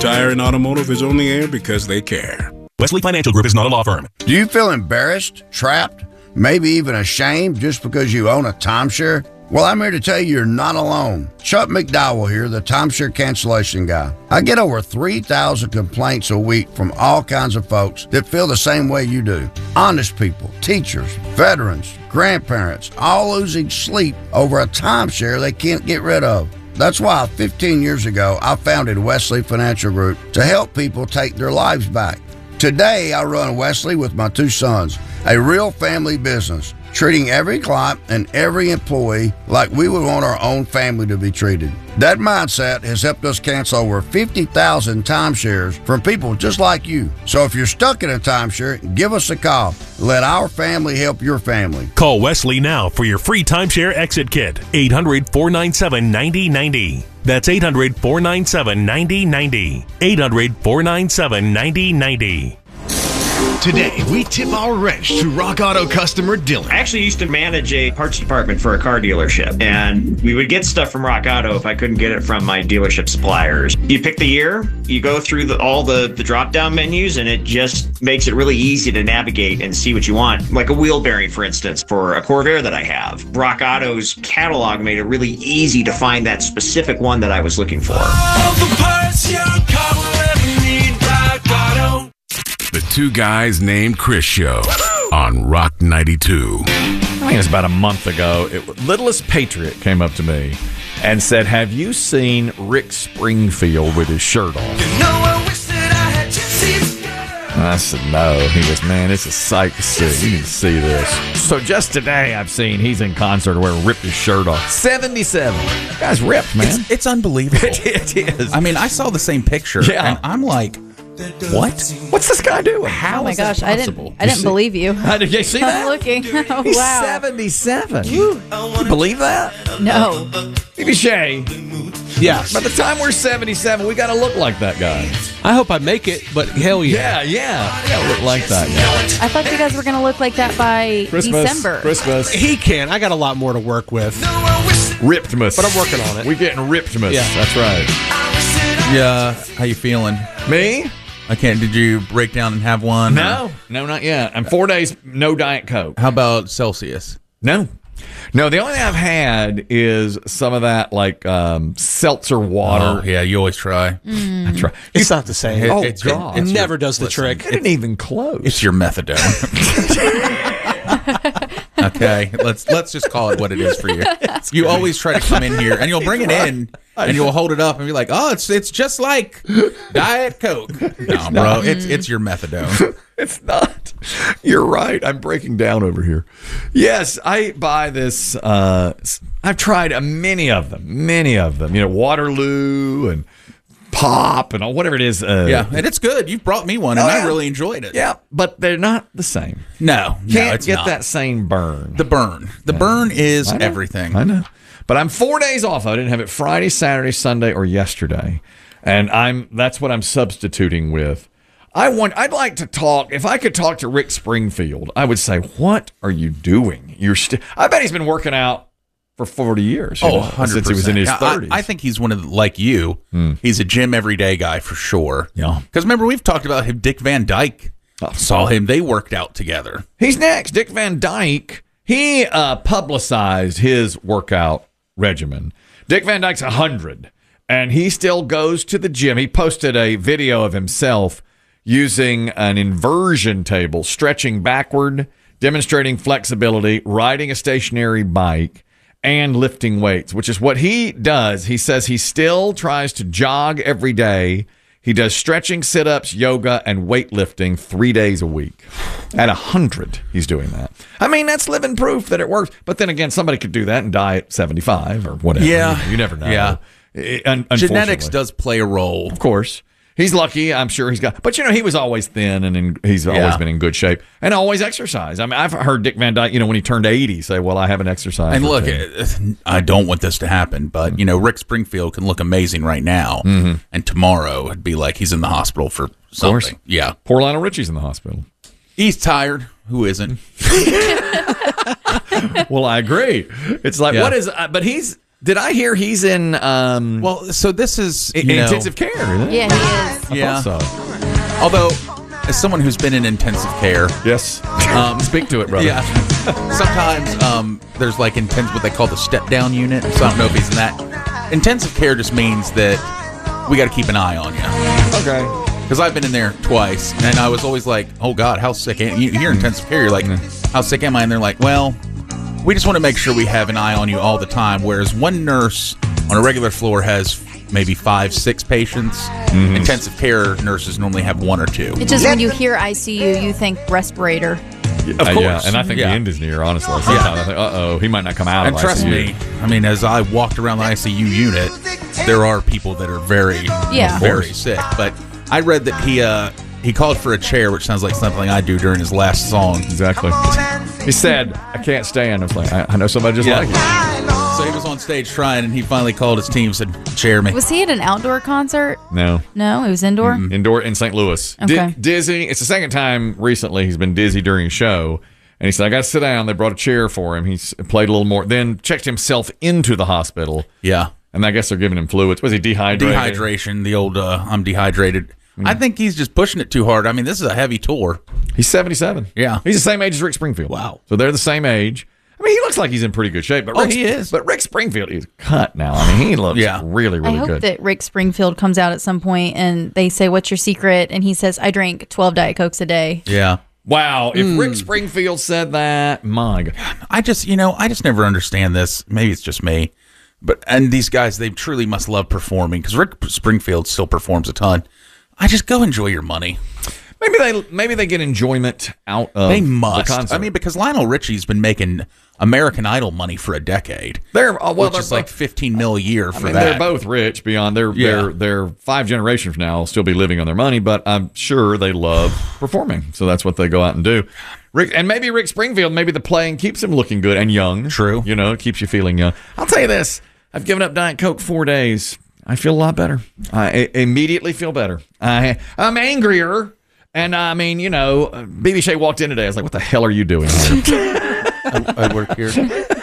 Tire and Automotive is on the air because they care. Wesley Financial Group is not a law firm. Do you feel embarrassed, trapped, maybe even ashamed just because you own a timeshare? Well, I'm here to tell you you're not alone. Chuck McDowell here, the timeshare cancellation guy. I get over 3,000 complaints a week from all kinds of folks that feel the same way you do. Honest people, teachers, veterans, grandparents, all losing sleep over a timeshare they can't get rid of. That's why 15 years ago, I founded Wesley Financial Group to help people take their lives back. Today, I run Wesley with my two sons, a real family business, treating every client and every employee like we would want our own family to be treated. That mindset has helped us cancel over 50,000 timeshares from people just like you. So if you're stuck in a timeshare, give us a call. Let our family help your family. Call Wesley now for your free timeshare exit kit. 800-497-9090. That's 800-497-9090. 800-497-9090. Today, we tip our wrench to Rock Auto customer Dylan. I actually used to manage a parts department for a car dealership, and we would get stuff from Rock Auto if I couldn't get it from my dealership suppliers. You pick the year, you go through all the drop-down menus, and it just makes it really easy to navigate and see what you want. Like a wheel bearing, for instance, for a Corvair that I have. Rock Auto's catalog made it really easy to find that specific one that I was looking for. All the parts your car will ever need, Rock Auto. The Two Guys Named Chris Show on Rock 92. I think it was about a month ago. Littlest Patriot came up to me and said, "Have you seen Rick Springfield with his shirt off?" You know, I wish that I had Jesse's girl. I said, no. He goes, man, it's a sight to see. You need to see this. So just today I've seen he's in concert where he ripped his shirt off. 77. That guy's ripped, man. It's unbelievable. It is. I mean, I saw the same picture, and I'm like, what? What's this guy doing? How oh my is gosh, that possible? I didn't believe you. Did you see that? I'm looking. Oh, He's wow. 77. You believe that? No. Maybe Shay. Yeah. By the time we're 77, we got to look like that guy. I hope I make it, but hell yeah. Yeah. We got to look like that guy. I thought you guys were going to look like that by December. Christmas. He can. I got a lot more to work with. Rippedmas. But I'm working on it. We're getting rippedmas. Yeah. That's right. Yeah. How you feeling? Me? I can't. Did you break down and have one? No, not yet. I'm 4 days, no Diet Coke. How about Celsius? No, the only thing I've had is some of that like seltzer water. Oh, yeah, you always try. I try. It's not the same. God. It never does the trick. It didn't even close. It's your methadone. Okay, let's just call it what it is for you. You always try to come in here and you'll bring it in and you'll hold it up and be like, "Oh, it's just like Diet Coke." No, bro, it's your methadone. It's not. You're right. I'm breaking down over here. Yes, I buy this. I've tried many of them. You know, Waterloo and Pop and whatever it is. Yeah, and it's good. You've brought me one, and I really enjoyed it. Yeah, but they're not the same. No, Can't it's get not. that same burn. The burn is everything. I know. But I'm 4 days off. I didn't have it Friday, Saturday, Sunday, or yesterday. And that's what I'm substituting with. I'd like to talk. If I could talk to Rick Springfield, I would say, "What are you doing? I bet he's been working out for 40 years. 100%. Since he was in his 30s. I think he's one of like you. He's a gym everyday guy for sure. Yeah. Because remember, we've talked about him. Dick Van Dyke. Saw him. They worked out together. He's next. Dick Van Dyke. He publicized his workout regimen. Dick Van Dyke's 100, and he still goes to the gym. He posted a video of himself using an inversion table, stretching backward, demonstrating flexibility, riding a stationary bike, and lifting weights, which is what he does. He says he still tries to jog every day. He does stretching, sit-ups, yoga, and weightlifting 3 days a week. At 100, he's doing that. I mean, that's living proof that it works. But then again, somebody could do that and die at 75 or whatever. Yeah. You never know. Yeah. Genetics does play a role. Of course. He's lucky. I'm sure he's got. But, you know, he was always thin and he's always been in good shape and always exercise. I mean, I've heard Dick Van Dyke, you know, when he turned 80, say, well, I haven't exercised. And look, I don't want this to happen, but, you know, Rick Springfield can look amazing right now. And tomorrow it'd be like he's in the hospital for something. Of course. Yeah. Poor Lionel Richie's in the hospital. He's tired. Who isn't? Well, I agree. It's like, what is, but he's Did I hear he's in Well, so this is intensive care? Isn't it? Yeah, he is. Yeah. So. Although, as someone who's been in intensive care, Yes. Speak to it, brother. yeah, sometimes there's like what they call the step down unit. So I don't know if he's in that. Intensive care just means that we got to keep an eye on you. Okay. Because I've been in there twice, and I was always like, "Oh God, how sick am you?" You're in intensive care. You're like, "How sick am I?" And they're like, "Well, we just want to make sure we have an eye on you all the time." Whereas one nurse on a regular floor has maybe 5-6 patients. Intensive care nurses normally have 1 or 2. It's just when you hear ICU, you think respirator. Of course. Yeah, and I think the end is near, honestly. Sometimes I think, uh-oh, he might not come out And of trust ICU. me, I mean, as I walked around the ICU unit, there are people that are very, very sick. But I read that he called for a chair, which sounds like something I do during his last song. Exactly. He said, "I can't stand." I was like, I know somebody just like you. So he was on stage trying, and he finally called his team and said, "Chair me." Was he at an outdoor concert? No. No, it was indoor. Indoor in St. Louis. Okay. Dizzy. It's the second time recently he's been dizzy during a show. And he said, "I got to sit down." They brought a chair for him. He's played a little more. Then checked himself into the hospital. Yeah. And I guess they're giving him fluids. Was he dehydrated? Dehydration, the old I'm dehydrated. I think he's just pushing it too hard. I mean, this is a heavy tour. He's 77. Yeah. He's the same age as Rick Springfield. Wow. So they're the same age. I mean, he looks like he's in pretty good shape. But he is. But Rick Springfield is cut now. I mean, he looks really, really I hope good. that Rick Springfield comes out at some point and they say, "What's your secret?" And he says, "I drink 12 Diet Cokes a day." Yeah. Wow. If Rick Springfield said that, my God. I just never understand this. Maybe it's just me. And these guys, they truly must love performing because Rick Springfield still performs a ton. I just go enjoy your money. Maybe they get enjoyment out of They must. the concert. I mean, because Lionel Richie's been making American Idol money for a decade. Which is like $15 million a year for that. They're both rich beyond they're 5 generations from now will still be living on their money, but I'm sure they love performing. So that's what they go out and do. Maybe Rick Springfield, maybe the playing keeps him looking good and young. True. You know, it keeps you feeling young. I'll tell you this. I've given up Diet Coke 4 days. I feel a lot better. I immediately feel better. I'm angrier. And I mean, you know, BB Shea walked in today. I was like, "What the hell are you doing here?" I work here.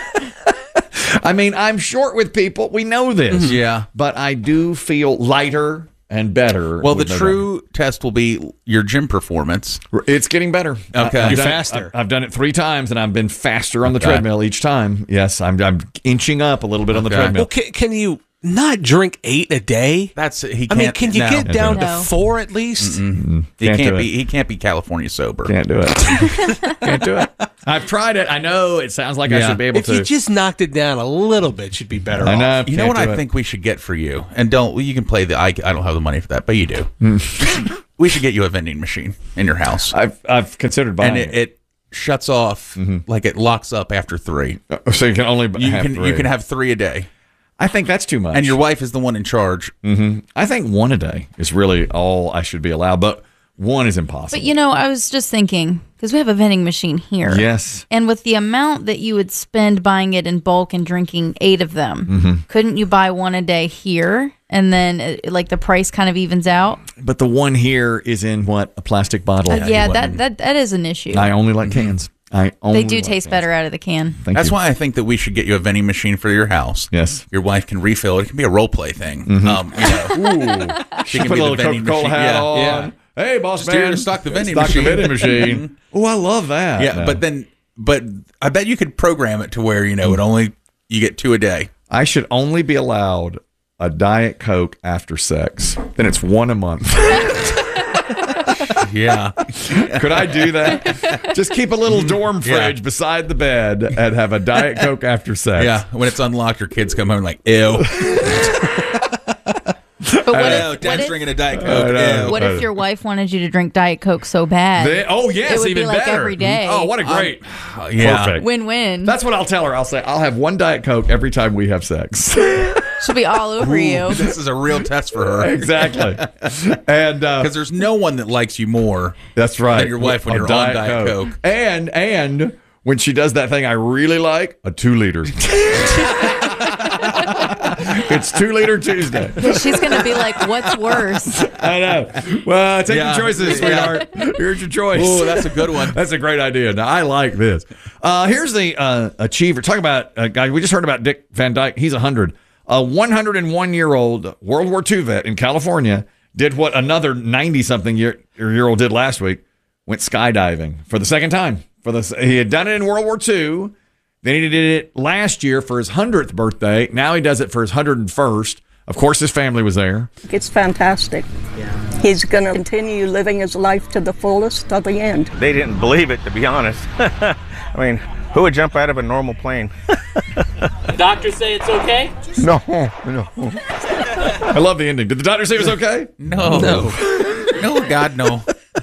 I mean, I'm short with people. We know this. Yeah. But I do feel lighter and better. Well, the true test will be your gym performance. It's getting better. Okay. You're faster. I've done it 3 times, and I've been faster on the treadmill each time. Yes, I'm inching up a little bit on the treadmill. Well, can you not drink 8 a day? He can't. I mean, can you get down to No. 4 at least? He can't be California sober. Can't do it. Can't do it. I've tried it. I know it sounds like I should be able If to. you just knocked it down a little bit, you'd be better I off. know. You know what I think we should get for you? And you can play I don't have the money for that, but you do. We should get you a vending machine in your house. I've considered buying And it shuts off, like it locks up after 3. So you can only have 3. You can have 3 a day. I think that's too much. And your wife is the one in charge. I think 1 a day is really all I should be allowed, but 1 is impossible. But you know, I was just thinking, because we have a vending machine here. Yes. And with the amount that you would spend buying it in bulk and drinking 8 of them, couldn't you buy 1 a day here? And then like the price kind of evens out? But the 1 here is in what? A plastic bottle. That is an issue. I only like cans. They do taste better out of the can. That's why I think that we should get you a vending machine for your house. Yes. Your wife can refill it. It can be a role play thing. She can Put be a little the vending Coca-Cola machine. hat on. Yeah. Hey, boss Just here man. to stock the vending Stock machine. the vending machine. Oh, I love that. Yeah, No. but I bet you could program it to where, you get 2 a day. I should only be allowed a Diet Coke after sex. Then it's 1 a month. Yeah. Could I do that? Just keep a little dorm fridge beside the bed and have a Diet Coke after sex. Yeah. When it's unlocked, your kids come home like, ew. But what Dad's drinking a Diet Coke. Ew. What if your wife wanted you to drink Diet Coke so bad? Yes, it would even be like better. every day. Oh, what a great. Yeah. Perfect. Win-win. That's what I'll tell her. I'll say, I'll have 1 Diet Coke every time we have sex. She'll be all over you. This is a real test for her. Exactly. And because there's no one that likes you more. That's right. Than your wife when A you're on Diet Coke. And when she does that thing I really like, a 2 liter. It's 2 Liter Tuesday. She's going to be like, what's worse? I know. Well, take your choices, sweetheart. Here's your choice. Oh, that's a good one. That's a great idea. Now, I like this. Here's the achiever. Talk about guy. We just heard about Dick Van Dyke. He's 100. A 101-year-old World War II vet in California did what another 90-something-year-old did last week. Went skydiving for the second time. He had done it in World War II. Then he did it last year for his 100th birthday. Now he does it for his 101st. Of course, his family was there. It's fantastic. He's going to continue living his life to the fullest to the end. They didn't believe it, to be honest. I mean, who would jump out of a normal plane? The doctors say it's okay? No. I love the ending. Did the doctor say it was okay? No, God, no.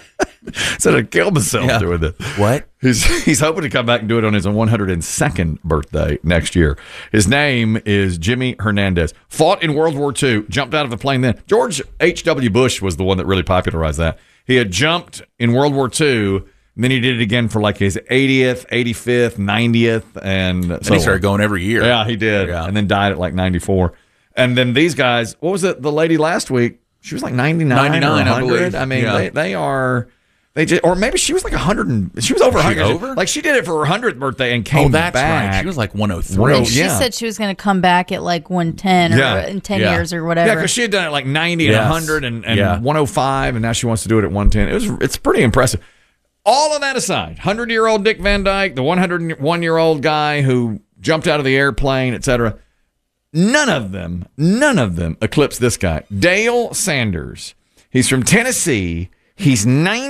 Said I'd kill myself doing this. What? He's hoping to come back and do it on his 102nd birthday next year. His name is Jimmy Hernandez. Fought in World War II, jumped out of a plane then. George H.W. Bush was the one that really popularized that. He had jumped in World War II, and then he did it again for like his 80th, 85th, 90th, and so he started going every year. Yeah, he did. Yeah. And then died at like 94. And then these guys, what was it? The lady last week, she was like 99 or 100. I believe. I mean, they are... They just, or maybe she was like 100. She was over 100. Like she did it for her 100th birthday and came back. Right. She was like 103. And she said she was going to come back at like 110 or in 10 years or whatever. Yeah, because she had done it like 90 and 100 and 105, and now she wants to do it at 110. It's pretty impressive. All of that aside, 100-year-old Dick Van Dyke, the 101-year-old guy who jumped out of the airplane, etc. None of them eclipse this guy, Dale Sanders. He's from Tennessee. He's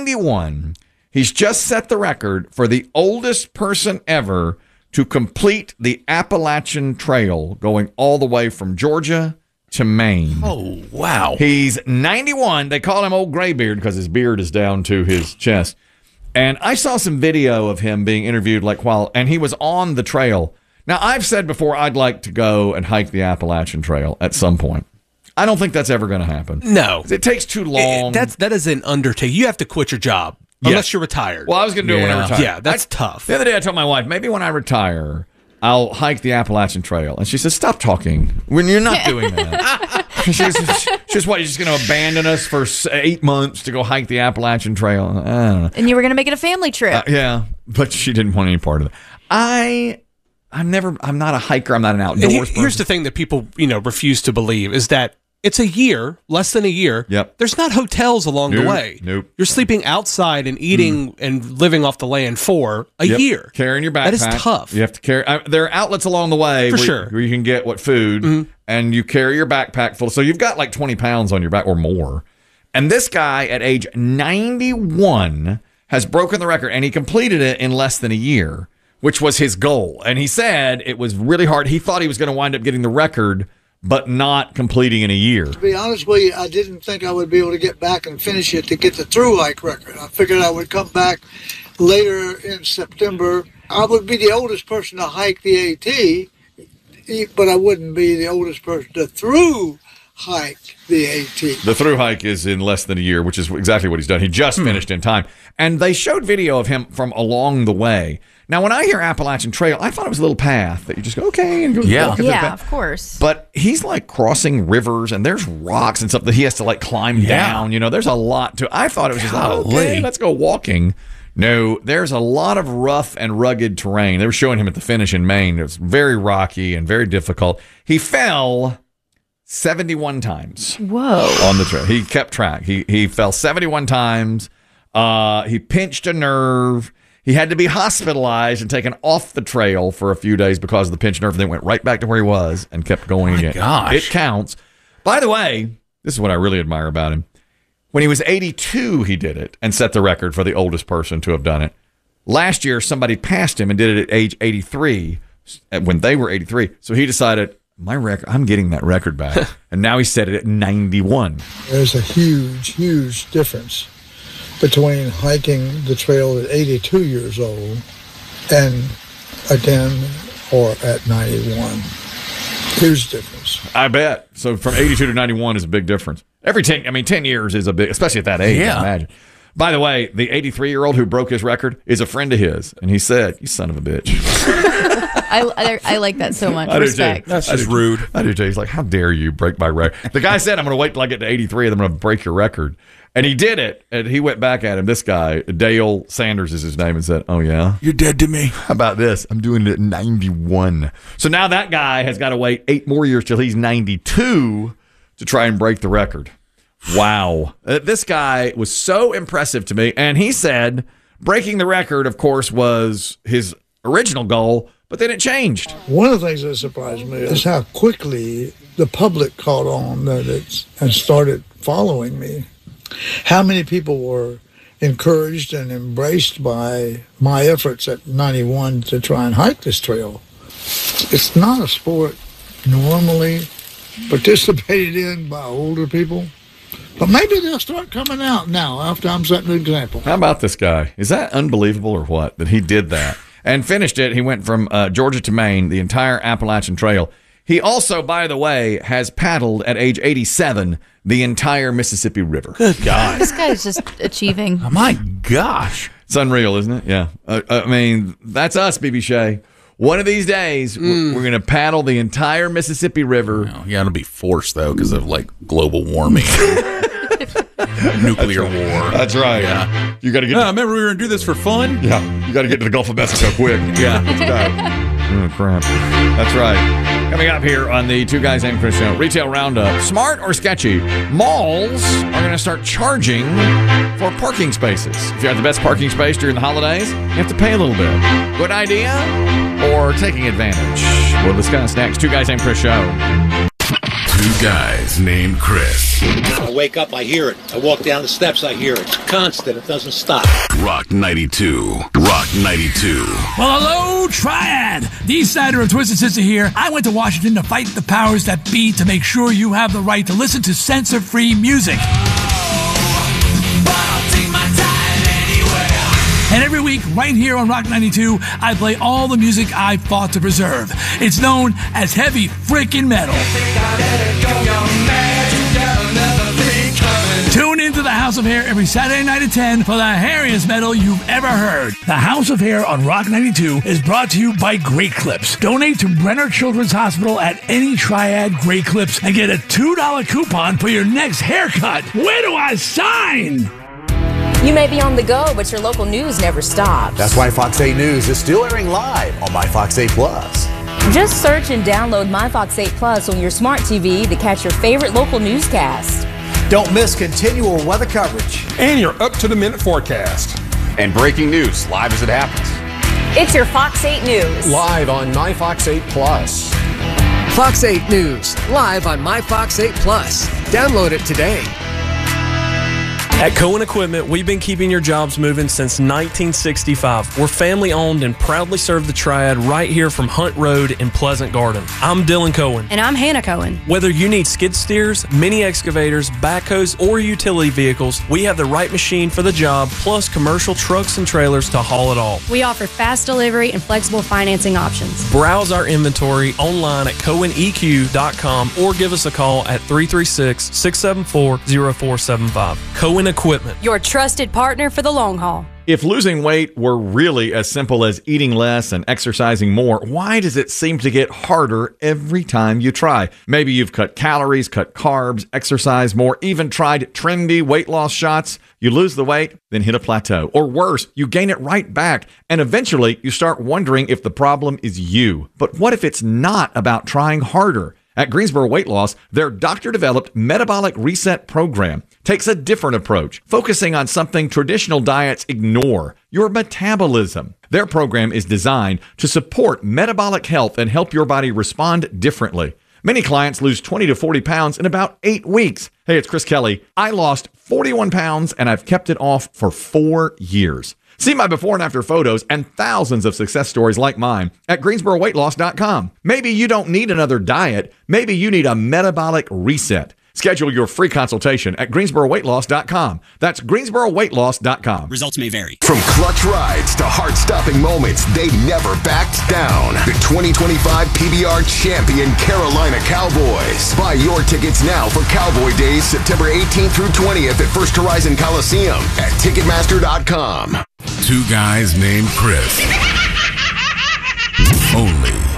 91. He's just set the record for the oldest person ever to complete the Appalachian Trail, going all the way from Georgia to Maine. Oh, wow. He's 91. They call him Old Graybeard because his beard is down to his chest. And I saw some video of him being interviewed and he was on the trail. Now, I've said before I'd like to go and hike the Appalachian Trail at some point. I don't think that's ever going to happen. No. It takes too long. That is an undertaking. You have to quit your job unless you're retired. Well, I was going to do it when I retire. Yeah, that's tough. The other day I told my wife, maybe when I retire, I'll hike the Appalachian Trail. And she says, stop talking. When you're not doing that. She's what, you're just going to abandon us for 8 months to go hike the Appalachian Trail? I don't know. And you were going to make it a family trip. Yeah, but she didn't want any part of it. I'm not a hiker. I'm not an outdoors person. Here's the thing that people, refuse to believe is that it's a year, less than a year. Yep. There's not hotels along the way. Nope. You're sleeping outside and eating and living off the land for a year. Carrying your backpack. That is tough. You have to carry. There are outlets along the way where you can get food, and you carry your backpack full. So you've got like 20 pounds on your back or more. And this guy at age 91 has broken the record, and he completed it in less than a year, which was his goal. And he said it was really hard. He thought he was going to wind up getting the record, but not completing in a year. To be honest with you, I didn't think I would be able to get back and finish it to get the through hike record. I figured I would come back later in September. I would be the oldest person to hike the AT, but I wouldn't be the oldest person to through hike the AT. The through hike is in less than a year, which is exactly what he's done. He just finished in time. And they showed video of him from along the way. Now, when I hear Appalachian Trail, I thought it was a little path that you just go, okay, and go walk. Yeah, of course. But he's like crossing rivers, and there's rocks and stuff that he has to like climb down. There's a lot to. I thought it was just okay, let's go walking. No, there's a lot of rough and rugged terrain. They were showing him at the finish in Maine. It was very rocky and very difficult. He fell 71 times. Whoa! On the trail, he kept track. He fell 71 times. He pinched a nerve. He had to be hospitalized and taken off the trail for a few days because of the pinched nerve. And then went right back to where he was and kept going again. Gosh. It counts. By the way, this is what I really admire about him. When he was 82, he did it and set the record for the oldest person to have done it. Last year, somebody passed him and did it at age 83 when they were 83. So he decided, my record, I'm getting that record back. And now he set it at 91. There's a huge difference between hiking the trail at 82 years old and again or at 91. Huge difference. I bet. So from 82 to 91 is a big difference. Every 10 years is a big, especially at that age, I imagine. By the way, the 83-year-old who broke his record is a friend of his, and he said, "You son of a bitch." I like that so much. I do Respect. too. That's just rude. I do too. He's like, how dare you break my record? The guy said, I'm going to wait till I get to 83 and I'm going to break your record. And he did it. And he went back at him. This guy, Dale Sanders is his name, and said, oh, yeah? You're dead to me. How about this? I'm doing it at 91. So now that guy has got to wait 8 more years till he's 92 to try and break the record. Wow. This guy was so impressive to me. And he said breaking the record, of course, was his original goal, but then it changed. One of the things that surprised me is how quickly the public caught on and started following me. How many people were encouraged and embraced by my efforts at 91 to try and hike this trail. It's not a sport normally participated in by older people, but maybe they'll start coming out now after I'm setting an example. How about this guy? Is that unbelievable or what, that he did that and finished it? He went from Georgia to Maine, the entire Appalachian Trail. He also, by the way, has paddled at age 87 the entire Mississippi River. Good God. This guy's just achieving. Oh, my gosh. It's unreal, isn't it? Yeah. I mean, that's us, BB Shea. One of these days, we're going to paddle the entire Mississippi River. Well, yeah, it'll be forced, though, because of, like, global warming. Nuclear war. That's right. Yeah. You got to get. Remember we were going to do this for fun? Yeah. You got to get to the Gulf of Mexico quick. Yeah. Oh, crap. That's right. Coming up here on the Two Guys Named Chris Show, Retail Roundup. Smart or sketchy? Malls are going to start charging for parking spaces. If you have the best parking space during the holidays, you have to pay a little bit. Good idea or taking advantage? We'll discuss next. Two Guys Named Chris Show. Two Guys Named Chris. I wake up, I hear it. I walk down the steps, I hear it. It's constant. It doesn't stop. Rock 92. Rock 92. Well, hello, Triad. The East Sider of Twisted Sister here. I went to Washington to fight the powers that be to make sure you have the right to listen to censor-free music. And every week, right here on Rock 92, I play all the music I fought to preserve. It's known as heavy frickin' metal. Tune into the House of Hair every Saturday night at 10 for the hairiest metal you've ever heard. The House of Hair on Rock 92 is brought to you by Great Clips. Donate to Brenner Children's Hospital at any Triad Great Clips and get a $2 coupon for your next haircut. Where do I sign? You may be on the go, but your local news never stops. That's why Fox 8 News is still airing live on My Fox 8 Plus. Just search and download My Fox 8 Plus on your smart TV to catch your favorite local newscast. Don't miss continual weather coverage. And your up-to-the-minute forecast. And breaking news, live as it happens. It's your Fox 8 News. Live on My Fox 8 Plus. Fox 8 News, live on My Fox 8 Plus. Download it today. At Cohen Equipment, we've been keeping your jobs moving since 1965. We're family owned and proudly serve the Triad right here from Hunt Road in Pleasant Garden. I'm Dylan Cohen. And I'm Hannah Cohen. Whether you need skid steers, mini excavators, backhoes, or utility vehicles, we have the right machine for the job, plus commercial trucks and trailers to haul it all. We offer fast delivery and flexible financing options. Browse our inventory online at CohenEQ.com or give us a call at 336-674-0475. Cohen Equipment, your trusted partner for the long haul. If losing weight were really as simple as eating less and exercising more, why does it seem to get harder every time you try? Maybe you've cut calories, cut carbs, exercised more, even tried trendy weight loss shots. You lose the weight, then hit a plateau. Or worse, you gain it right back. And eventually you start wondering if the problem is you. But what if it's not about trying harder? At Greensboro Weight Loss, their doctor-developed metabolic reset program takes a different approach, focusing on something traditional diets ignore, your metabolism. Their program is designed to support metabolic health and help your body respond differently. Many clients lose 20 to 40 pounds in about 8 weeks. Hey, it's Chris Kelly. I lost 41 pounds and I've kept it off for 4 years. See my before and after photos and thousands of success stories like mine at GreensboroWeightLoss.com. Maybe you don't need another diet. Maybe you need a metabolic reset. Schedule your free consultation at GreensboroWeightLoss.com. That's GreensboroWeightLoss.com. Results may vary. From clutch rides to heart-stopping moments, they never backed down. The 2025 PBR champion Carolina Cowboys. Buy your tickets now for Cowboy Days, September 18th through 20th at First Horizon Coliseum at Ticketmaster.com. Two Guys Named Chris. Only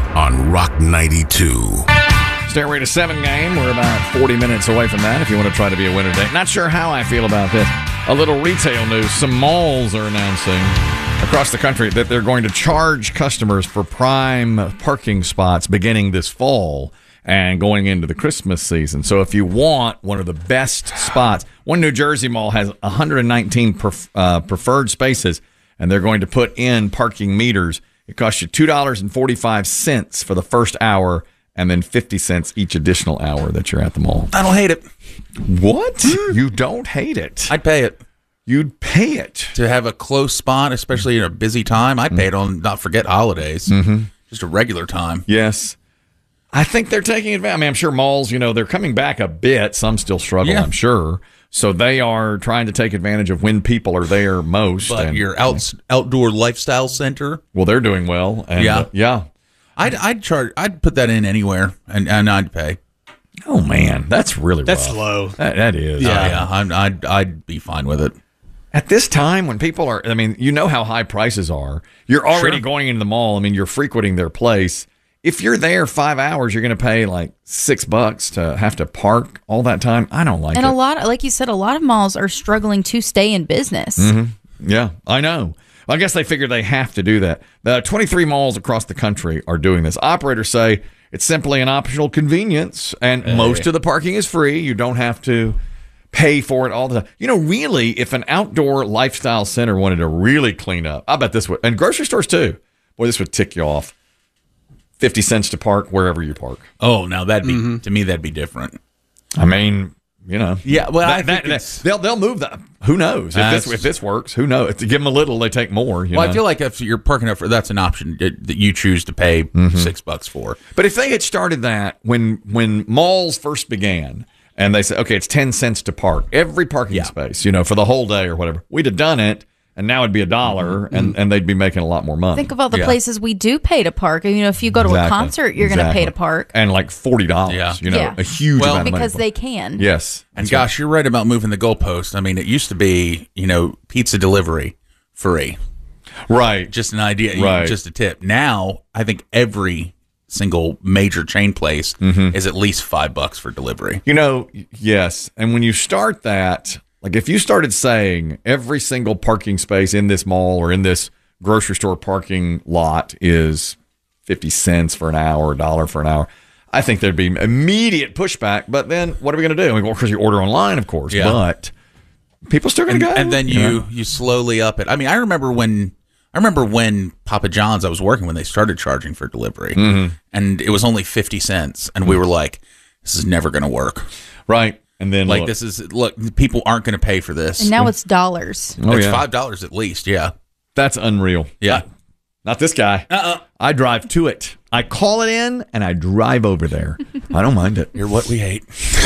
on Rock 92. Stairway to 7 game. We're about 40 minutes away from that if you want to try to be a winner today. Not sure how I feel about this. A little retail news. Some malls are announcing across the country that they're going to charge customers for prime parking spots beginning this fall and going into the Christmas season. So if you want one of the best spots, one New Jersey mall has 119 preferred spaces, and they're going to put in parking meters. It costs you $2.45 for the first hour, and then 50 cents each additional hour that you're at the mall. I don't hate it. What? You don't hate it? I'd pay it. You'd pay it to have a close spot, especially in a busy time. I'd pay it on, not forget holidays, just a regular time. Yes. I think they're taking advantage. I mean, I'm sure malls, they're coming back a bit. Some still struggle, I'm sure. So they are trying to take advantage of when people are there most. But your outdoor lifestyle center, well, they're doing well. And, yeah. I'd put that in anywhere, and I'd pay. Oh man, that's really that's rough. low. That is. I'd be fine with it. At this time, when people are, how high prices are. You're already going into the mall. You're frequenting their place. If you're there 5 hours, you're going to pay like $6 to have to park all that time. I don't like it. And a lot, like you said, a lot of malls are struggling to stay in business. Yeah, I know. I guess they figure they have to do that. The 23 malls across the country are doing this. Operators say it's simply an optional convenience, and most of the parking is free. You don't have to pay for it all the time. Really, if an outdoor lifestyle center wanted to really clean up, I bet this would, and grocery stores too. Boy, this would tick you off. 50 cents to park wherever you park. Oh, now that'd be to me that'd be different. Yeah, well, they'll move that. Who knows if this works? Who knows? To give them a little, they take more. I feel like if you're parking up that's an option that you choose to pay $6 for. But if they had started that when malls first began, and they said, okay, it's 10 cents to park every parking space, for the whole day or whatever, we'd have done it. And now it'd be $1, and they'd be making a lot more money. Think of all the places we do pay to park. If you go to a concert, you're going to pay to park. And like $40, a huge amount of money. Because they can. Yes. And gosh, you're right about moving the goalpost. It used to be, pizza delivery free. Right. Just an idea, right. Just a tip. Now, I think every single major chain place is at least $5 for delivery. Yes. And when you start that... Like if you started saying every single parking space in this mall or in this grocery store parking lot is 50 cents for an hour, $1 for an hour, I think there'd be immediate pushback. But then what are we going to do? Of course, you order online, of course, but people still going to go. And then you slowly up it. I remember when Papa John's, I was working when they started charging for delivery, and it was only 50 cents, and we were like, this is never going to work. Right. And then people aren't going to pay for this. And now it's dollars. Oh, it's $5 at least. Yeah. That's unreal. Yeah. Not this guy. I drive to it. I call it in and I drive over there. I don't mind it. You're what we hate.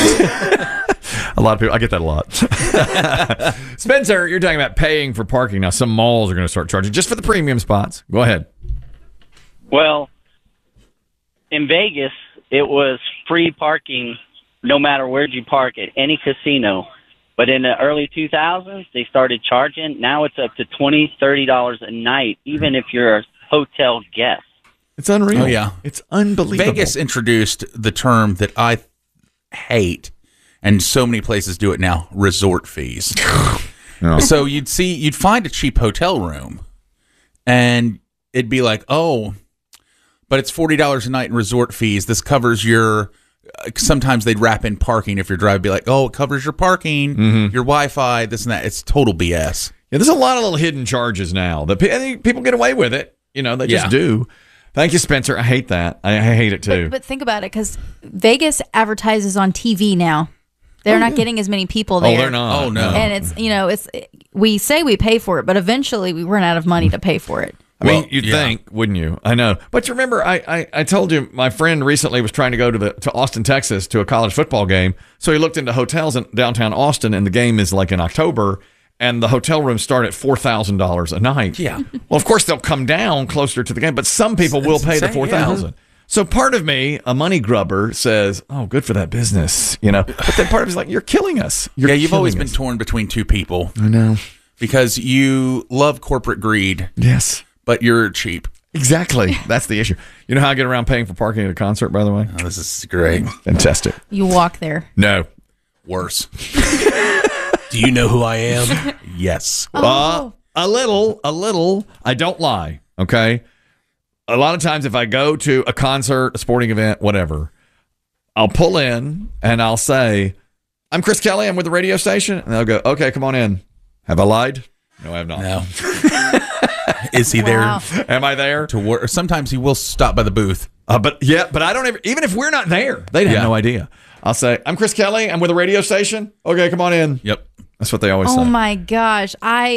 A lot of people, I get that a lot. Spencer, you're talking about paying for parking. Now, some malls are going to start charging just for the premium spots. Go ahead. Well, in Vegas, it was free parking no matter where you park at any casino. But in the early 2000s, they started charging. Now it's up to $20, $30 a night, even if you're a hotel guest. It's unreal. Oh, yeah. It's unbelievable. Vegas introduced the term that I hate, and so many places do it now, resort fees. No. So you'd find a cheap hotel room, and it'd be like, oh, but it's $40 a night in resort fees. This covers your... Sometimes they'd wrap in parking if you're driving. Be like, oh, it covers your parking, your Wi-Fi, this and that. It's total BS. Yeah, there's a lot of little hidden charges now that people get away with it. They just do. Thank you, Spencer. I hate that. I hate it too. But think about it, because Vegas advertises on TV now. They're not getting as many people there. Oh, they're not. Oh, no. And we say we pay for it, but eventually we run out of money to pay for it. You'd think, wouldn't you? I know. But you remember, I told you my friend recently was trying to go to Austin, Texas to a college football game. So he looked into hotels in downtown Austin, and the game is like in October, and the hotel rooms start at $4,000 a night. Yeah. Well, of course, they'll come down closer to the game, but some people will pay the $4,000. Yeah. So part of me, a money grubber, says, oh, good for that business. But then part of me is like, you're killing us. You've always been torn between two people. I know. Because you love corporate greed. Yes. But you're cheap. Exactly. That's the issue. You know how I get around paying for parking at a concert, by the way? Oh, this is great. Fantastic. You walk there. No. Worse. Do you know who I am? Yes. Oh. A little. I don't lie, okay? A lot of times if I go to a concert, a sporting event, whatever, I'll pull in and I'll say, I'm Chris Kelly, I'm with the radio station. And they'll go, okay, come on in. Have I lied? No, I have not. No. Is he Wow. there? Am I there? To work? Sometimes he will stop by the booth. But I don't ever, even if we're not there, they'd have no idea. I'll say, I'm Chris Kelly, I'm with a radio station. Okay, come on in. Yep. That's what they always say. Oh my gosh.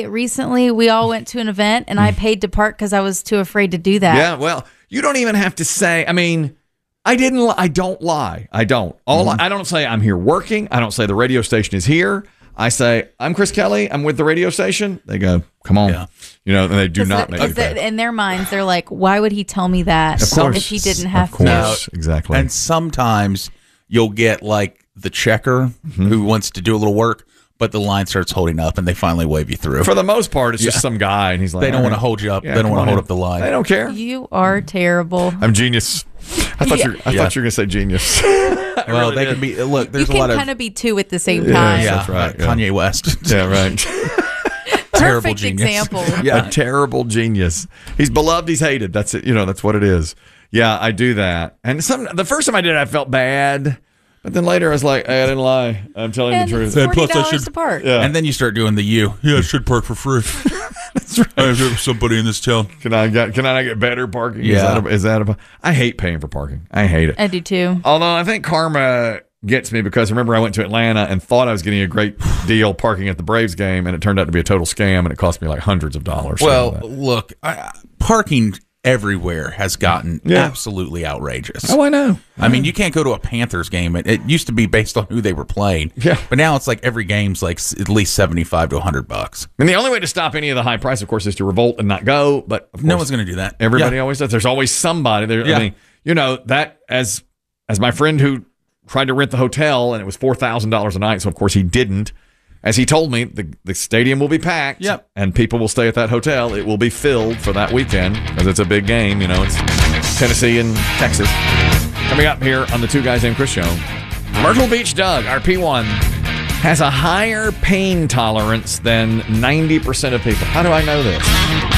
We all went to an event and I paid to park because I was too afraid to do that. Yeah, well, you don't even have to say, I mean, I don't lie. I don't. I don't say I'm here working. I don't say the radio station is here. I say, I'm Chris Kelly. I'm with the radio station. They go, come on. Yeah. You know, and they do not make it bad. In their minds, they're like, why would he tell me that if he didn't have to? Of course, exactly. And sometimes you'll get like the checker who wants to do a little work, but the line starts holding up and they finally wave you through. For the most part, it's just some guy and he's like, they don't want to hold you up. Yeah, they don't want to hold up the line. They don't care. You are terrible. I'm genius. I thought you were going to say genius. Well, they can be. Look, there's you a lot of. kind of be two at the same time. Yeah, that's right. Kanye West. Yeah, right. Terrible Perfect genius. example. A terrible genius. He's beloved. He's hated. That's it. You know, that's what it is. Yeah, I do that. And the first time I did it, I felt bad. But then later I was like, hey, I didn't lie. I'm telling you the truth. And plus, I should to park. Yeah. And then you start doing the you. Yeah, I should park for free. That's right. I have somebody in this town. Can I not get better parking? Yeah. Is that a? I hate paying for parking. I hate it. I do too. Although I think karma gets me because remember I went to Atlanta and thought I was getting a great deal parking at the Braves game, and it turned out to be a total scam, and it cost me like hundreds of dollars. Well, look, parking everywhere has gotten absolutely outrageous. Oh, I know. I mean, you can't go to a Panthers game. It used to be based on who they were playing. Yeah. But now it's like every game's like at least $75 to $100. And the only way to stop any of the high price, of course, is to revolt and not go. But of no course, one's going to do that. Everybody always does. There's always somebody there. Yeah. I mean, you know, that as my friend who tried to rent the hotel and it was $4,000 a night. So, of course, he didn't. As he told me, the stadium will be packed, and people will stay at that hotel. It will be filled for that weekend because it's a big game. You know, it's Tennessee and Texas. Coming up here on the Two Guys Named Chris show, Myrtle Beach Doug, our P1, has a higher pain tolerance than 90% of people. How do I know this?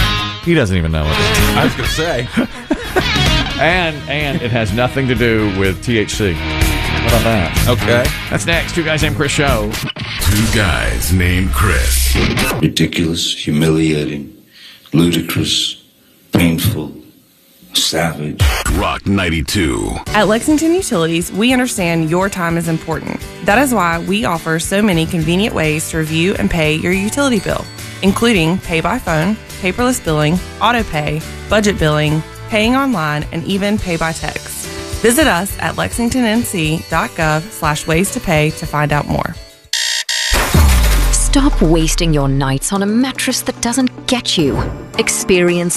He doesn't even know it. I was going to say. And it has nothing to do with THC. How about that? Okay. That's next. Two Guys Named Chris show. Two Guys Named Chris. Ridiculous, humiliating, ludicrous, painful, savage. Rock 92. At Lexington Utilities, we understand your time is important. That is why we offer so many convenient ways to review and pay your utility bill, including pay by phone, paperless billing, auto pay, budget billing, paying online, and even pay by text. Visit us at lexingtonnc.gov/ways to pay to find out more. Stop wasting your nights on a mattress that doesn't get you. Experience